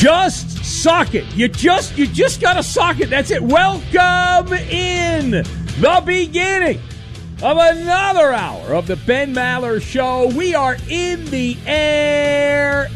just sock it. You just got to sock it. That's it. Welcome in the beginning of another hour of the Ben Maller Show. We are in the air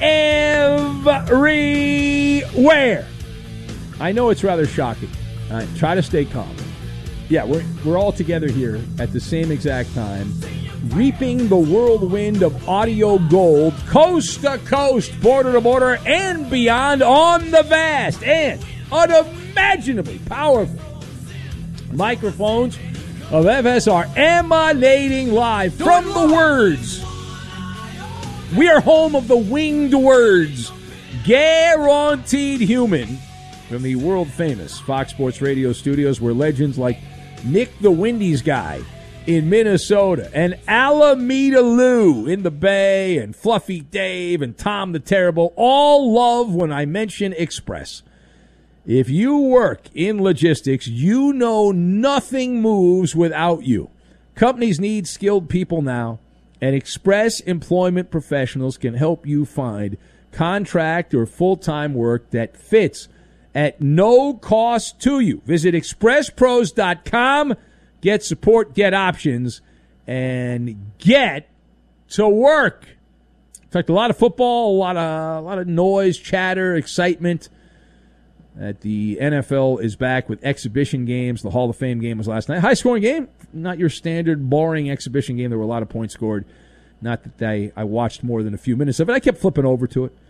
everywhere. I know it's rather shocking. Try to stay calm. Yeah, we're all together here at the same exact time, reaping the whirlwind of audio gold, coast to coast, border to border, and beyond on the vast and unimaginably powerful microphones of FSR, emanating live from the words. We are home of the winged words, guaranteed human, from the world-famous Fox Sports Radio studios, where legends like Nick the Windies guy in Minnesota, and Alameda Lou in the Bay, and Fluffy Dave, and Tom the Terrible, all love when I mention Express. If you work in logistics, you know nothing moves without you. Companies need skilled people now, and Express Employment Professionals can help you find contract or full-time work that fits at no cost to you. Visit expresspros.com. Get support, get options, and get to work. In fact, a lot of football, a lot of noise, chatter, excitement. The NFL is back with exhibition games. The Hall of Fame game was last night. High-scoring game, not your standard boring exhibition game. There were a lot of points scored. Not that I watched more than a few minutes of it. I kept flipping over to it.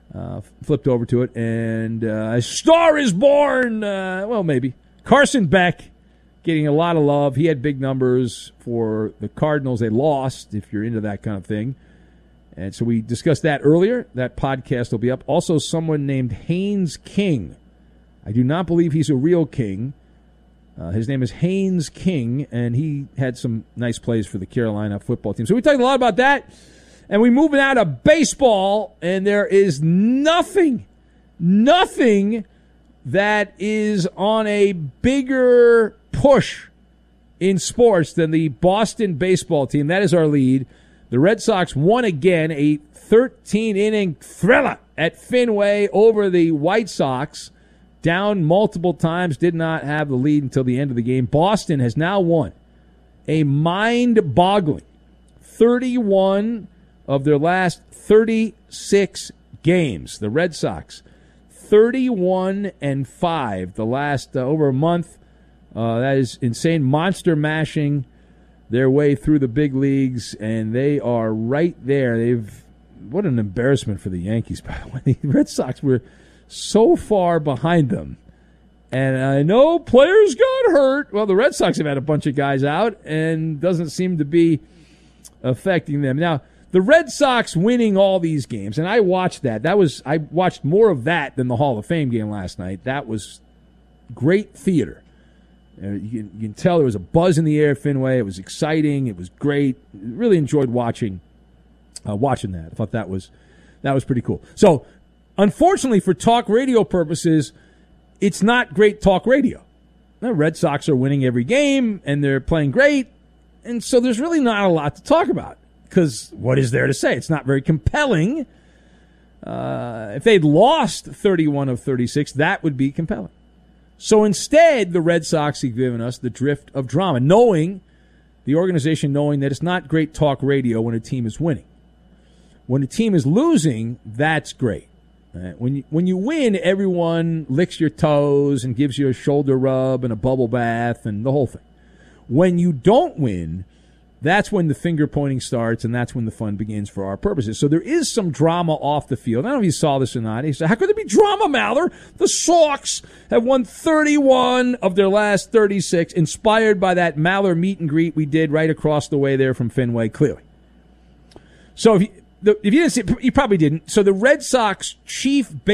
And A Star is Born. Maybe. Carson Beck getting a lot of love. He had big numbers for the Cardinals. They lost, if you're into that kind of thing. And so we discussed that earlier. That podcast will be up. Also, someone named Haynes King. I do not believe he's a real king. His name is Haynes King, and he had some nice plays for the Carolina football team. So we talked a lot about that. And we moving out of baseball, and there is nothing that is on a bigger push in sports than the Boston baseball team. That is our lead. The Red Sox won again, a 13-inning thriller at Fenway over the White Sox. Down multiple times, did not have the lead until the end of the game. Boston has now won a mind-boggling 31 of their last 36 games. The Red Sox, 31-5 the last over a month. That is insane. Monster mashing their way through the big leagues, and they are right there. What an embarrassment for the Yankees, by the way. The Red Sox were so far behind them. And I know players got hurt. Well, the Red Sox have had a bunch of guys out, and doesn't seem to be affecting them. Now, the Red Sox winning all these games, and I watched that. I watched more of that than the Hall of Fame game last night. That was great theater. You can tell there was a buzz in the air at Fenway. It was exciting. It was great. Really enjoyed watching that. I thought that was pretty cool. So, unfortunately, for talk radio purposes, it's not great talk radio. The Red Sox are winning every game, and they're playing great, and so there's really not a lot to talk about. Because what is there to say? It's not very compelling. If they'd lost 31 of 36, that would be compelling. So instead, the Red Sox have given us the drift of drama, the organization knowing that it's not great talk radio when a team is winning. When a team is losing, that's great. Right? When you win, everyone licks your toes and gives you a shoulder rub and a bubble bath and the whole thing. When you don't win, that's when the finger pointing starts, and that's when the fun begins for our purposes. So there is some drama off the field. I don't know if you saw this or not. He said, how could there be drama, Maller? The Sox have won 31 of their last 36, inspired by that Maller meet and greet we did right across the way there from Fenway, clearly. So if you didn't see it, you probably didn't. So the Red Sox chief